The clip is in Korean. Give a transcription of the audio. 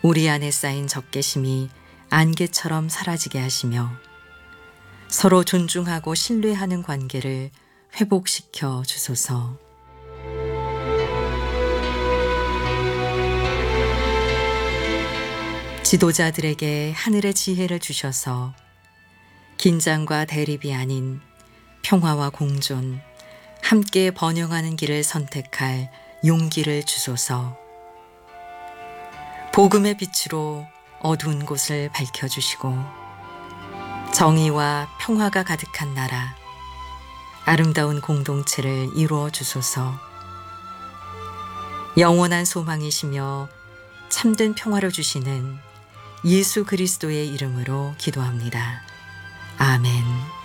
우리 안에 쌓인 적개심이 안개처럼 사라지게 하시며 서로 존중하고 신뢰하는 관계를 회복시켜 주소서. 지도자들에게 하늘의 지혜를 주셔서 긴장과 대립이 아닌 평화와 공존, 함께 번영하는 길을 선택할 용기를 주소서. 복음의 빛으로 어두운 곳을 밝혀주시고 정의와 평화가 가득한 나라, 아름다운 공동체를 이루어 주소서. 영원한 소망이시며 참된 평화를 주시는 예수 그리스도의 이름으로 기도합니다. 아멘.